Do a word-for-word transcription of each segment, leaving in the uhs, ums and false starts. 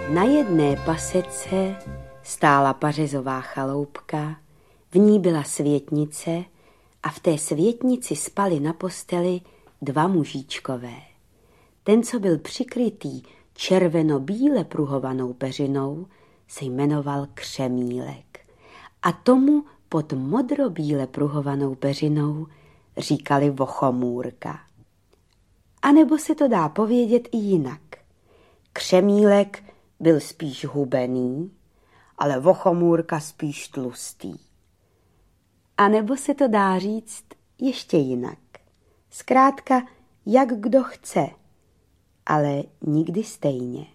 Na jedné pasece stála pařezová chaloupka, v ní byla světnice a v té světnici spali na posteli dva mužíčkové. Ten, co byl přikrytý červeno-bíle pruhovanou peřinou, se jmenoval Křemílek a tomu pod modro-bíle pruhovanou peřinou říkali Vochomůrka. A nebo se to dá povědět i jinak. Křemílek byl spíš hubený, ale Vochomůrka spíš tlustý. A nebo se to dá říct ještě jinak. Zkrátka, jak kdo chce, ale nikdy stejně.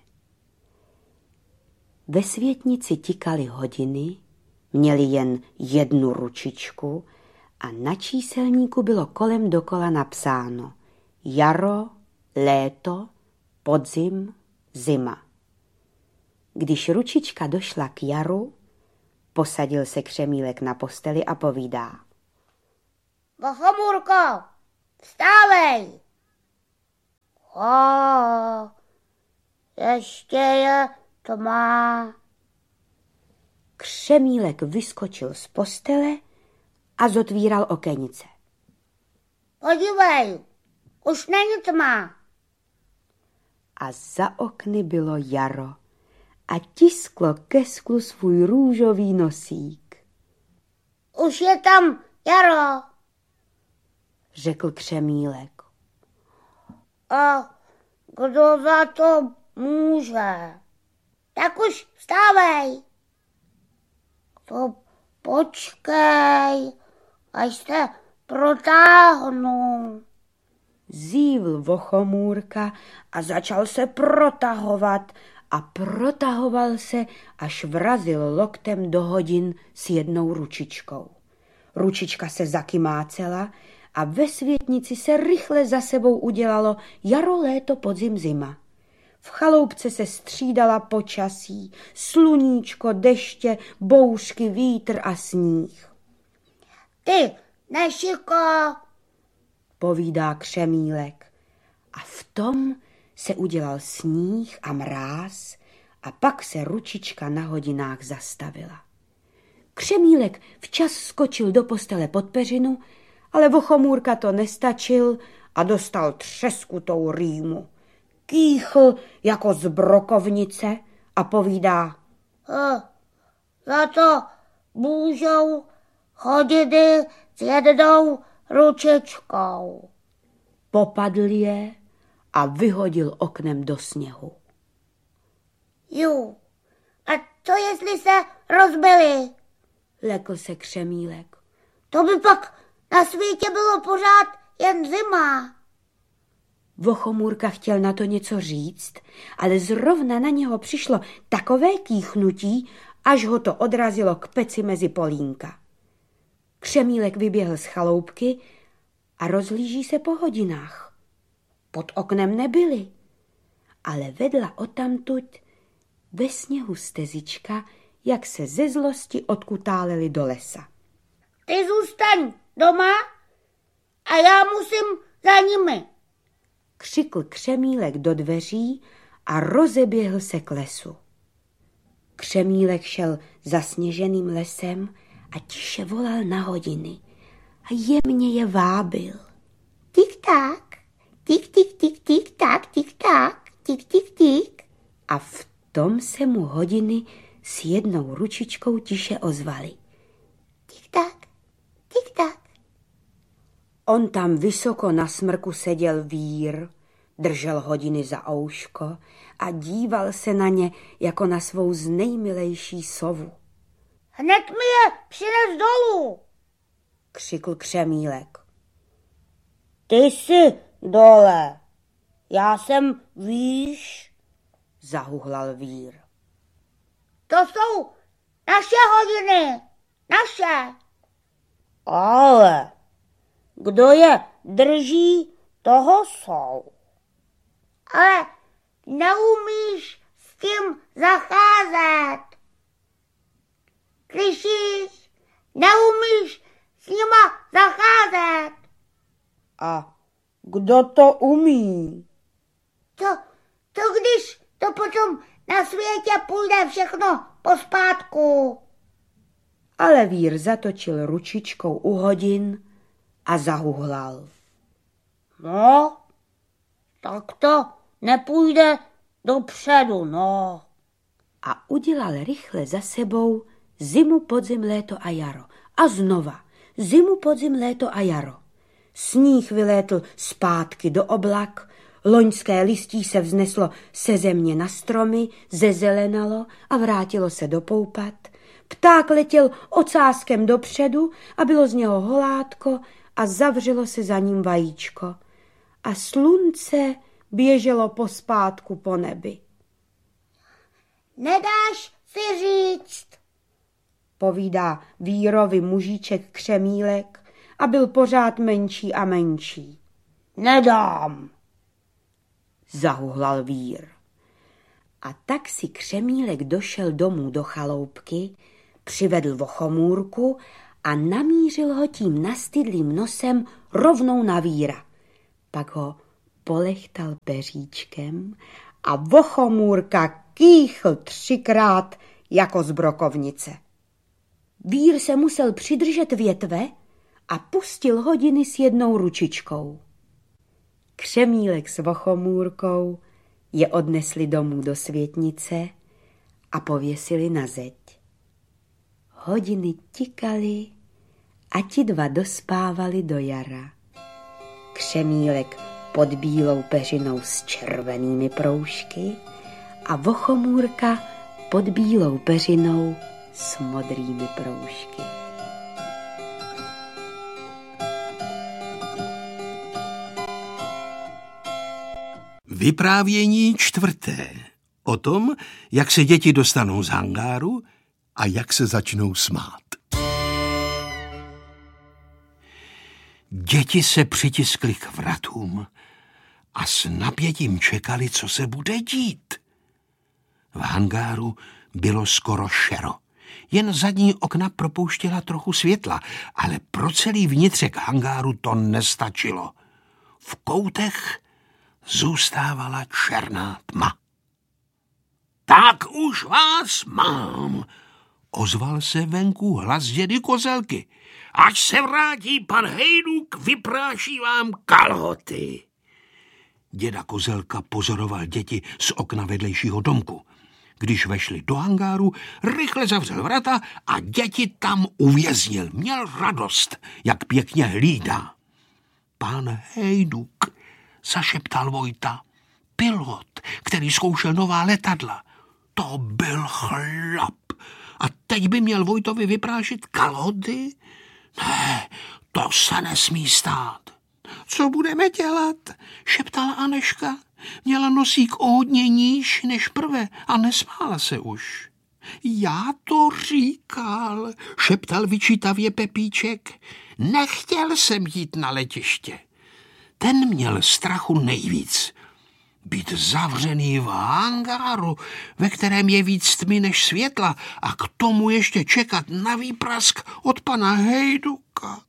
Ve světnici tikaly hodiny, měly jen jednu ručičku a na číselníku bylo kolem dokola napsáno jaro, léto, podzim, zima. Když ručička došla k jaru, posadil se Křemílek na posteli a povídá. Vochomůrko, vstávej! O, ještě je tma. Křemílek vyskočil z postele a zotvíral okenice. Podívej, už není tma. A za okny bylo jaro a tisklo ke sklu svůj růžový nosík. Už je tam jaro, řekl Křemílek. A kdo za to může? Tak už vstávej. To počkej, až se protáhnu. Zívl Vochomůrka a začal se protahovat a protahoval se, až vrazil loktem do hodin s jednou ručičkou. Ručička se zakymácela a ve světnici se rychle za sebou udělalo jaro, léto, podzim, zima. V chaloupce se střídala počasí, sluníčko, deště, bouřky, vítr a sníh. Ty, nešiko, povídá Křemílek. A v tom se udělal sníh a mráz a pak se ručička na hodinách zastavila. Křemílek včas skočil do postele pod peřinu, ale Vochomůrka to nestačil a dostal třeskutou rýmu. Kýchl jako z brokovnice a povídá. Uh, za to můžou hodiny s jednou ručičkou. Popadl je a vyhodil oknem do sněhu. Ju, a co jestli se rozbili? Lekl se Křemílek. To by pak na světě bylo pořád jen zima. Vochomůrka chtěl na to něco říct, ale zrovna na něho přišlo takové kýchnutí, až ho to odrazilo k peci mezi polínka. Křemílek vyběhl z chaloupky a rozhlíží se po hodinách. Pod oknem nebyly, ale vedla odtamtud ve sněhu stezička, jak se ze zlosti odkutáleli do lesa. Ty zůstaň doma a já musím za nimi, křikl Křemílek do dveří a rozeběhl se k lesu. Křemílek šel zasněženým lesem a tiše volal na hodiny a jemně je vábil. Tik-tak, tik-tik-tik-tik-tak, tik-tak, tik-tik-tik. A v tom se mu hodiny s jednou ručičkou tiše ozvaly. Tik-tak, tik-tak. On tam vysoko na smrku seděl vír, držel hodiny za ouško a díval se na ně jako na svou znejmilejší sovu. Hned mi je přines dolů, křikl Křemílek. Ty jsi dole, já jsem výš, zahuhlal vír. To jsou naše hodiny, naše. Ale kdo je drží, toho jsou. Ale neumíš s tím zacházet. Slyšíš? Neumíš s nima zacházet. A kdo to umí? To, to když to potom Na světě půjde všechno pospátku. Ale vír zatočil ručičkou u hodin a zahuhlal. No, tak to nepůjde dopředu, no. A udělal rychle za sebou zimu, podzim, léto a jaro. A znova zimu, podzim, léto a jaro. Sníh vylétl zpátky do oblak, loňské listí se vzneslo se země na stromy, zezelenalo a vrátilo se do poupat. Pták letěl ocáskem dopředu a bylo z něho holátko a zavřelo se za ním vajíčko. A slunce běželo pospátku po nebi. Nedáš si říct, povídá vírovi mužíček Křemílek a byl pořád menší a menší. Nedám, zahuhlal vír. A tak si Křemílek došel domů do chaloupky, přivedl vochomůrku a namířil ho tím nastydlým nosem rovnou na víra. Pak ho polechtal peříčkem a vochomůrka kýchl třikrát jako z brokovnice. Vír se musel přidržet větve a pustil hodiny s jednou ručičkou. Křemílek s vochomůrkou je odnesli domů do světnice a pověsili na zeď. Hodiny tikaly a ti dva dospávali do jara. Křemílek pod bílou peřinou s červenými proužky a vochomůrka pod bílou peřinou s modrými proužky. Vyprávění čtvrté. O tom, jak se děti dostanou z hangáru a jak se začnou smát. Děti se přitiskly k vratům a s napětím čekali, co se bude dít. V hangáru bylo skoro šero. Jen zadní okna propouštěla trochu světla, ale pro celý vnitřek hangáru to nestačilo. V koutech zůstávala černá tma. Tak už vás mám, ozval se venku hlas dědy Kozelky. Až se vrátí pan Hejduk, vypráší vám kalhoty. Děda Kozelka pozoroval děti z okna vedlejšího domku. Když vešli do hangáru, rychle zavřel vrata a děti tam uvěznil. Měl radost, jak pěkně hlídá. Pan Hejduk, zašeptal Vojta, pilot, který zkoušel nová letadla. To byl chlap. A teď by měl Vojtovi vyprášit kalhoty? Ne, to se nesmí stát. Co budeme dělat? Šeptala Aneška. Měla nosík o hodně níž než prve a nesmála se už. Já to říkal, šeptal vyčítavě Pepíček. Nechtěl jsem jít na letiště. Ten měl strachu nejvíc. Být zavřený v hangáru, ve kterém je víc tmy než světla a k tomu ještě čekat na výprask od pana Hejduka.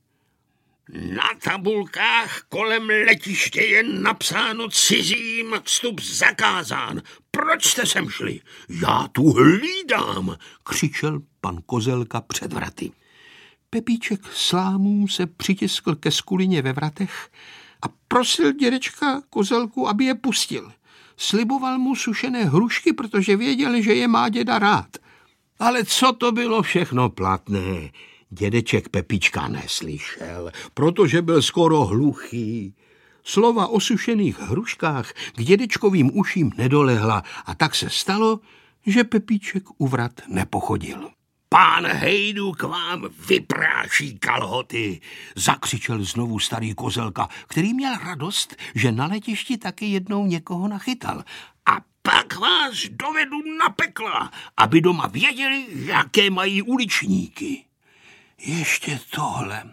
Na tabulkách kolem letiště je napsáno cizím vstup zakázán. Proč jste sem šli? Já tu hlídám, křičel pan Kozelka před vraty. Pepíček slámů se přitiskl ke skulině ve vratech a prosil dědečka Kozelku, aby je pustil. Sliboval mu sušené hrušky, protože věděl, že je má děda rád. Ale co to bylo všechno platné? Dědeček Pepíčka neslyšel, protože byl skoro hluchý. Slova o sušených hruškách k dědečkovým uším nedolehla a tak se stalo, že Pepíček u vrat nepochodil. Pán Hejduk vám vypráší kalhoty, zakřičel znovu starý Kozelka, který měl radost, že na letišti taky jednou někoho nachytal. A pak vás dovedu na pekla, aby doma věděli, jaké mají uličníky. Ještě tohle.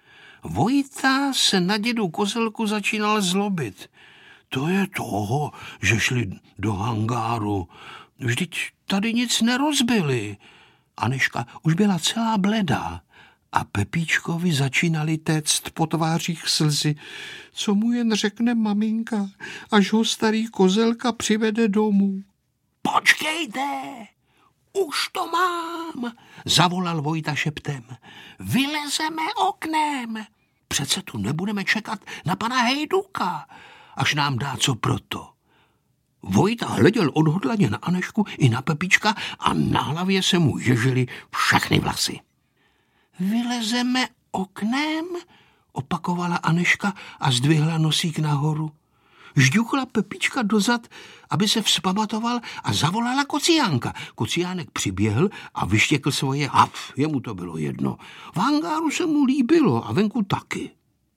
Vojta se na dědu Kozelku začínal zlobit. To je toho, že šli do hangáru. Vždyť tady nic nerozbili. Aneška už byla celá bledá a Pepíčkovi začínali téct po tvářích slzy. Co mu jen řekne maminka, až ho starý Kozelka přivede domů. Počkejte, už to mám, zavolal Vojta šeptem. Vylezeme oknem. Přece tu nebudeme čekat na pana Hejduka, až nám dá co proto. Vojta hleděl odhodlaně na Anežku i na Pepíčka a na hlavě se mu ježily všechny vlasy. Vylezeme oknem, opakovala Anežka a zdvihla nosík nahoru. Žďuchla Pepíčka dozad, aby se vzpamatoval a zavolala Kociánka. Kociánek přiběhl a vyštěkl svoje haf, jemu to bylo jedno. V hangáru se mu líbilo a venku taky.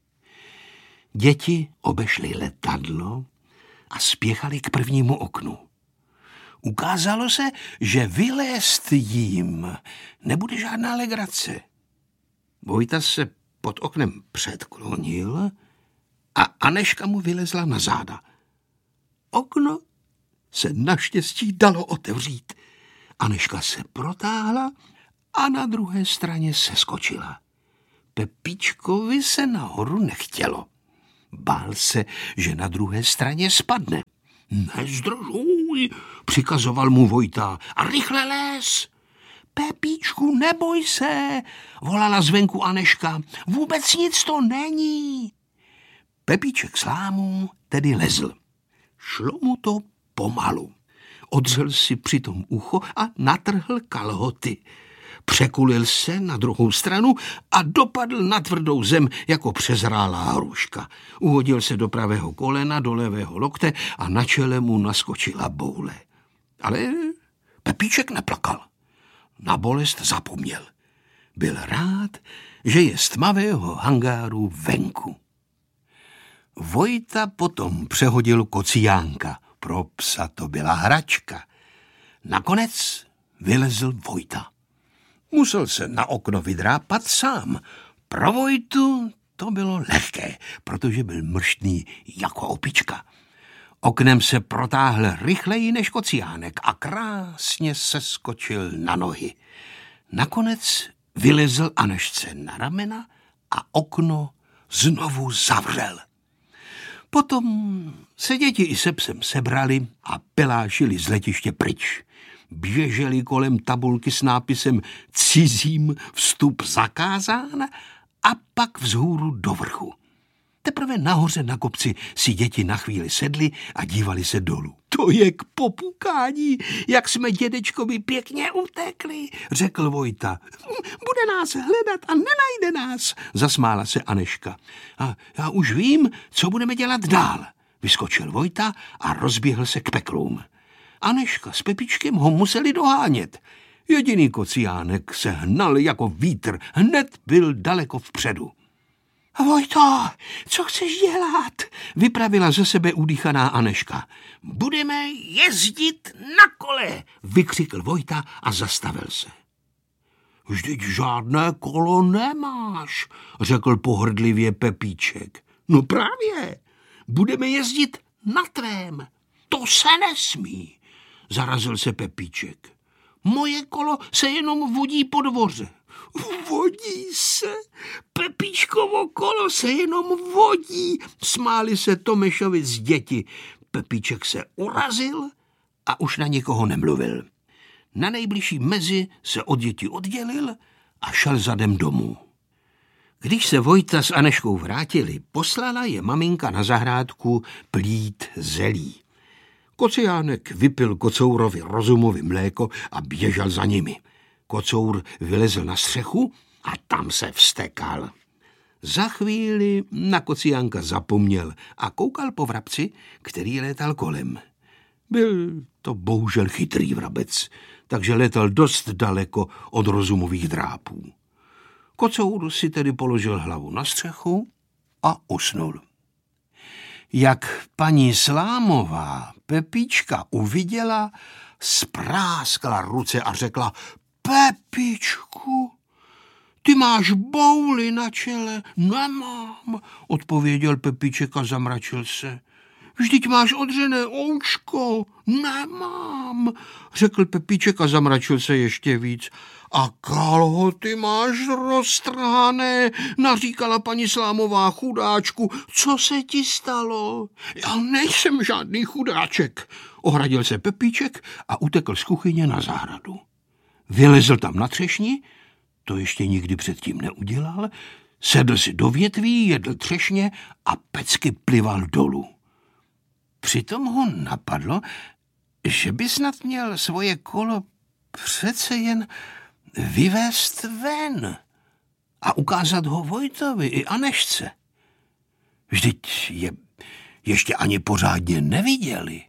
Děti obešly letadlo a spěchali k prvnímu oknu. Ukázalo se, že vylézt jim nebude žádná legrace. Vojta se pod oknem předklonil a Anežka mu vylezla na záda. Okno se naštěstí dalo otevřít. Anežka se protáhla a na druhé straně seskočila. Pepíčkovi se nahoru nechtělo. Bál se, že na druhé straně spadne. Nezdržuj, přikazoval mu Vojta, a rychle léz. Pepíčku, neboj se, volala zvenku Anežka, vůbec nic to není. Pepíček slámu tedy lezl. Šlo mu to pomalu. Odřel si přitom ucho a natrhl kalhoty. Překulil se na druhou stranu a dopadl na tvrdou zem jako přezrálá hruška. Uhodil se do pravého kolena, do levého lokte a na čele mu naskočila boule. Ale Pepíček neplakal. Na bolest zapomněl. Byl rád, že je z tmavého hangáru venku. Vojta potom přehodil Kociánka. Pro psa to byla hračka. Nakonec vylezl Vojta. Musel se na okno vydrápat sám. Pro Vojtu to bylo lehké, protože byl mrštný jako opička. Oknem se protáhl rychleji než Kociánek a krásně seskočil na nohy. Nakonec vylezl Anežce na ramena a okno znovu zavřel. Potom se děti i se psem sebrali a pelášili z letiště pryč. Běželi kolem tabulky s nápisem cizím vstup zakázán a pak vzhůru do vrchu. Teprve nahoře na kopci si děti na chvíli sedli a dívali se dolů. To je k popukání, jak jsme dědečkovi pěkně utekli, řekl Vojta. Bude nás hledat a nenajde nás, zasmála se Anežka. A já už vím, co budeme dělat dál, vyskočil Vojta a rozběhl se k peklům. Anežka s Pepíčkem ho museli dohánět. Jediný Kociánek se hnal jako vítr, hned byl daleko vpředu. Vojto, co chceš dělat? Vypravila ze sebe udýchaná Anežka. Budeme jezdit na kole, vykřikl Vojta a zastavil se. Vždyť žádné kolo nemáš, řekl pohrdlivě Pepíček. No právě, budeme jezdit na tvém. To se nesmí, zarazil se Pepíček. Moje kolo se jenom vodí po dvoře. Vodí se? Pepíčkovo kolo se jenom vodí, smáli se Tomešovi z děti. Pepíček se urazil a už na nikoho nemluvil. Na nejbližší mezi se od dětí oddělil a šel zadem domů. Když se Vojta s Anežkou vrátili, poslala je maminka na zahrádku plít zelí. Kociánek vypil Kocourovi rozumovi mléko a běžel za nimi. Kocour vylezl na střechu a tam se vztekal. Za chvíli na Kociánka zapomněl a koukal po vrabci, který létal kolem. Byl to bohužel chytrý vrabec, takže létal dost daleko od rozumových drápů. Kocour si tedy položil hlavu na střechu a usnul. Jak paní Slámová Pepíčka uviděla, spráskla ruce a řekla: Pepíčku, ty máš bouli na čele. Nemám, odpověděl Pepíček a zamračil se. Vždyť máš odřené oučko. Nemám, řekl Pepíček a zamračil se ještě víc. A kalhoty máš roztrhané, naříkala paní Slámová. Chudáčku, co se ti stalo? Já nejsem žádný chudáček, ohradil se Pepíček a utekl z kuchyně na zahradu. Vylezl tam na třešni, to ještě nikdy předtím neudělal, sedl si do větví, jedl třešně a pecky plival dolů. Přitom ho napadlo, že by snad měl svoje kolo přece jen vyvést ven a ukázat ho Vojtovi i Anežce. Vždyť je ještě ani pořádně neviděli.